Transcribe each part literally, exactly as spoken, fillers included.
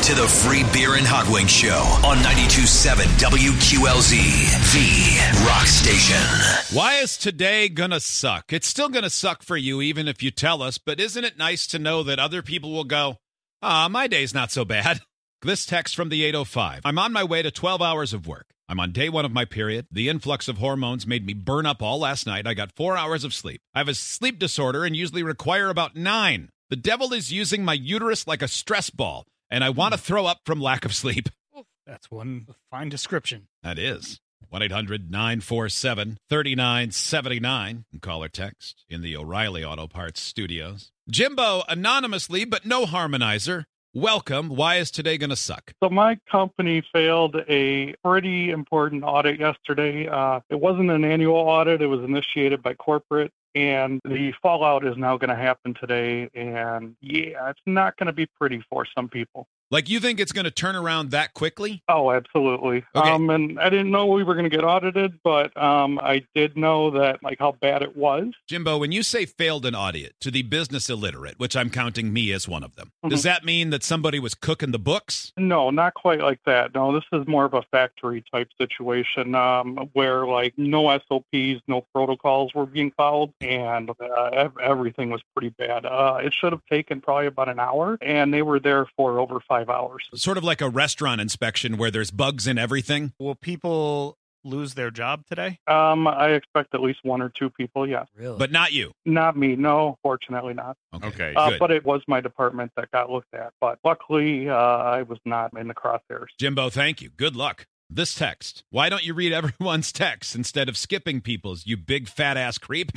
to the Free Beer and Hot Wings Show on ninety-two point seven W Q L Z, the rock station. Why is today gonna suck? It's still gonna suck for you, even if you tell us, but isn't it nice to know that other people will go, ah, my day's not so bad? This text from the eight oh five. I'm on my way to twelve hours of work. I'm on day one of my period. The influx of hormones made me burn up all last night. I got four hours of sleep. I have a sleep disorder and usually require about nine. The devil is using my uterus like a stress ball, and I want to throw up from lack of sleep. That's one fine description. That is. one eight hundred nine four seven three nine seven nine. Call or text in the O'Reilly Auto Parts studios. Jimbo, anonymously, but no harmonizer. Welcome. Why is today going to suck? So my company failed a pretty important audit yesterday. Uh, it wasn't an annual audit. It was initiated by corporate. And the fallout is now going to happen today. And yeah, it's not going to be pretty for some people. Like, you think it's going to turn around that quickly? Oh, absolutely. Okay. Um, and I didn't know we were going to get audited, but um, I did know that, like, how bad it was. Jimbo, when you say failed an audit to the business illiterate, which I'm counting me as one of them, Mm-hmm. does that mean that somebody was cooking the books? No, not quite like that. No, this is more of a factory type situation um, where, like, no S O Ps, no protocols were being followed, and uh, ev- everything was pretty bad. Uh, it should have taken probably about an hour, and they were there for over five hours. Sort of like a restaurant inspection where there's bugs in everything? Will people lose their job today? Um, I expect at least one or two people, yeah. Really? But not you. Not me, no, fortunately not. Okay, Okay, Uh, good. but it was my department that got looked at. But luckily, uh, I was not in the crosshairs. Jimbo, thank you. Good luck. This text. Why don't you read everyone's texts instead of skipping people's, you big fat ass creep?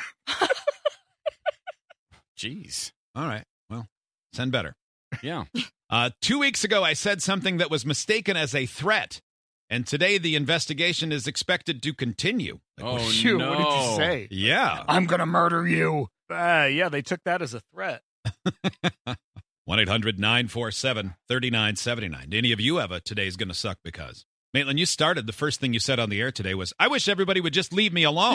Jeez. All right. Well, send better. Yeah. Uh, two weeks ago, I said something that was mistaken as a threat. And today, the investigation is expected to continue. Like, Oh, Shoot, no. what did you say? yeah. I'm going to murder you. Uh, yeah, they took that as a threat. one eight hundred nine four seven three nine seven nine. Do any of you have a today's going to suck because? Maitland, you started. The first thing you said on the air today was, I wish everybody would just leave me alone.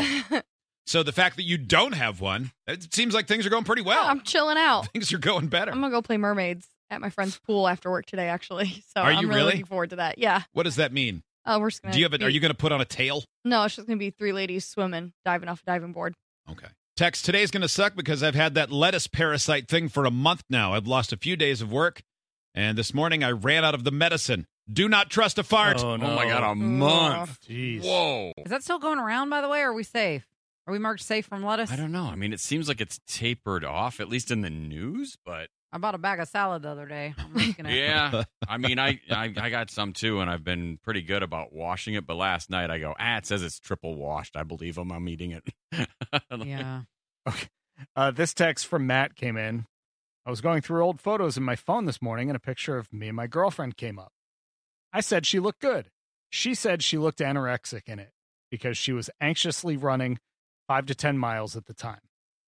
So the fact that you don't have one, it seems like things are going pretty well. I'm chilling out. Things are going better. I'm going to go play mermaids at my friend's pool after work today, actually. So Are you I'm really, really? looking forward to that. Yeah. What does that mean? Uh, we're just gonna Do you have it? be- Are you going to put on a tail? No, it's just going to be three ladies swimming, diving off a diving board. Okay. Text, today's going to suck because I've had that lettuce parasite thing for a month now. I've lost a few days of work, and this morning I ran out of the medicine. Do not trust a fart. Oh, no. Oh, my God, a month. Jeez. Whoa. Is that still going around, by the way, or are we safe? Are we marked safe from lettuce? I don't know. I mean, it seems like it's tapered off, at least in the news, but I bought a bag of salad the other day. I'm just gonna... yeah. I mean, I, I I got some too, and I've been pretty good about washing it, but last night I go, ah, it says it's triple washed. I believe them. I'm eating it. Yeah. Okay. Uh, this text from Matt came in. I was going through old photos in my phone this morning, and a picture of me and my girlfriend came up. I said she looked good. She said she looked anorexic in it because she was anxiously running five to ten miles at the time.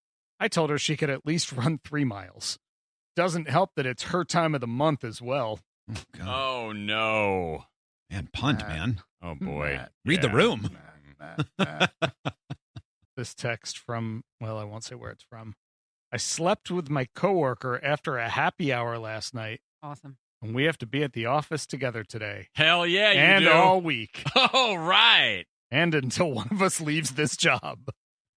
I told her she could at least run three miles. Doesn't help that it's her time of the month as well. Oh, God. Oh, no. Man, punt, Matt. man. Oh, boy. Matt, Read the Yeah. room. Matt, Matt, Matt. This text from, well, I won't say where it's from. I slept with my coworker after a happy hour last night, Awesome. and we have to be at the office together today. Hell yeah, you and do. all week. Oh, right. And until one of us leaves this job.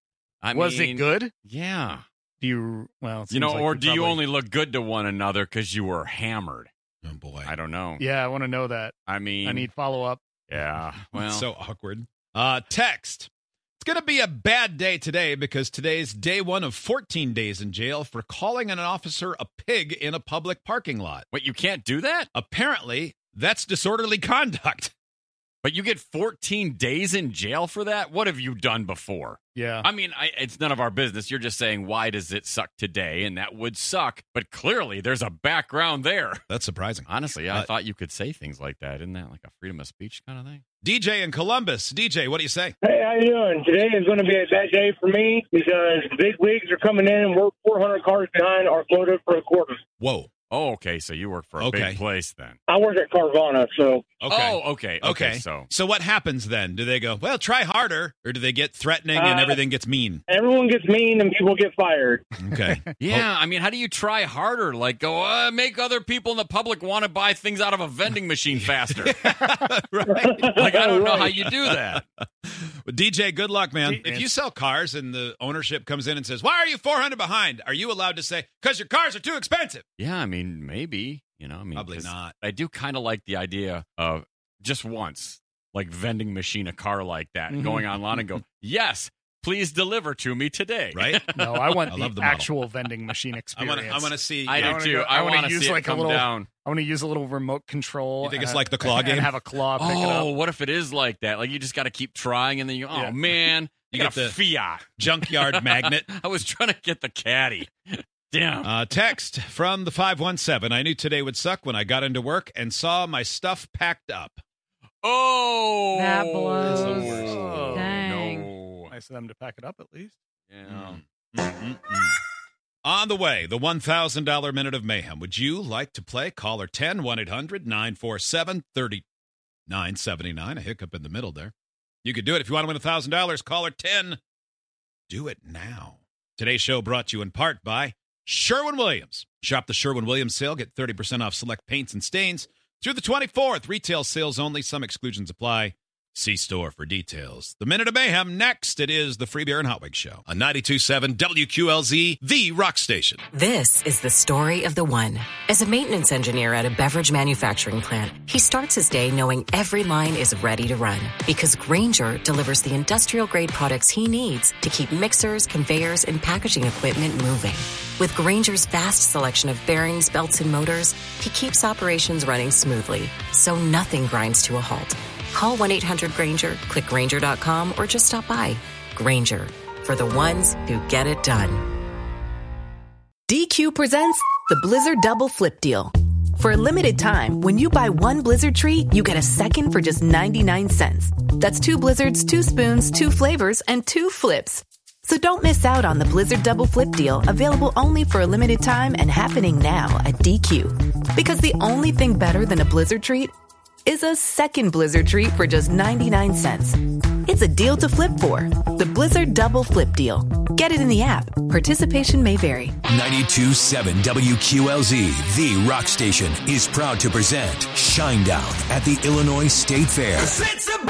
I Was mean, it good? Yeah. Do you, well, it You know, seems like or you do you probably- only look good to one another because you were hammered? Oh, boy. I don't know. Yeah, I want to know that. I mean, I need follow up. yeah. Well, It's so awkward. Uh, text. It's going to be a bad day today because today's day one of fourteen days in jail for calling an officer a pig in a public parking lot. wait, you can't do that? Apparently, that's disorderly conduct. But you get fourteen days in jail for that? What have you done before? Yeah. I mean, I, it's none of our business. You're just saying, why does it suck today? And that would suck. But clearly, there's a background there. That's surprising. Honestly, I Uh, thought you could say things like that. Isn't that like a freedom of speech kind of thing? D J in Columbus. D J, what do you say? Hey, how you doing? Today is going to be a bad day for me because the big wigs are coming in and we're four hundred cars behind our quota for a quarter. Whoa. Oh, okay. So you work for a Okay. big place then. I work at Carvana, so Okay. Oh, okay. Okay. Okay. So So what happens then? Do they go, well, try harder, or do they get threatening and Uh, everything gets mean? everyone gets mean and people get fired. Okay. yeah, I mean, how do you try harder? Like, go uh, make other people in the public want to buy things out of a vending machine faster. Right. Like, I don't know Right. how you do that. Well, D J, good luck, man. D- If you sell cars and the ownership comes in and says, why are you four hundred behind? Are you allowed to say, because your cars are too expensive? Yeah, I mean, maybe. You know, I mean, Probably 'cause not. I do kind of like the idea of just once, like vending machine a car like that, Mhm. going online and go, yes, please deliver to me today. Right? No, I want I the, love the model. actual vending machine I experience. want to I want to see. I you do know, wanna too. go- I, I wanna want to use see it like a come little- down. I want to use a little remote control. You think it's and- like the claw and game? have a claw pick it Oh, up. what if it is like that? Like you just got to keep trying, and then you, oh Yeah. man, you, You got get a Fiat. junkyard magnet. I was trying to get the caddy. Damn. Uh, text from the five one seven. I knew today would suck when I got into work and saw my stuff packed up. oh, That blows. It's the worst. Oh, Dang. no. Nice of them to pack it up at least. Yeah. Mm-mm-mm. On the way, the one thousand dollars Minute of Mayhem. Would you like to play? Caller ten, one eight hundred nine four seven three nine seven nine. A hiccup in the middle there. You could do it. If you want to win one thousand dollars, caller ten. Do it now. Today's show brought to you in part by Sherwin-Williams. Shop the Sherwin-Williams sale. Get thirty percent off select paints and stains through the twenty-fourth. Retail sales only. Some exclusions apply. See store for details. The Minute of Mayhem. Next, it is the Free Beer and Hot Wings Show on ninety-two point seven W Q L Z, the rock station. This is the story of the one. As a maintenance engineer at a beverage manufacturing plant, he starts his day knowing every line is ready to run because Grainger delivers the industrial-grade products he needs to keep mixers, conveyors, and packaging equipment moving. With Grainger's vast selection of bearings, belts, and motors, he keeps operations running smoothly, so nothing grinds to a halt. Call one eight hundred Grainger, click Grainger dot com, or just stop by. Grainger, for the ones who get it done. D Q presents the Blizzard Double Flip Deal. For a limited time, when you buy one Blizzard treat, you get a second for just ninety-nine cents. That's two Blizzards, two spoons, two flavors, and two flips. So don't miss out on the Blizzard Double Flip Deal, available only for a limited time and happening now at D Q. Because the only thing better than a Blizzard treat is a second Blizzard treat for just ninety-nine cents. It's a deal to flip for. The Blizzard Double Flip Deal. Get it in the app. Participation may vary. ninety-two point seven W Q L Z, the rock station, is proud to present Shinedown at the Illinois State Fair. It's about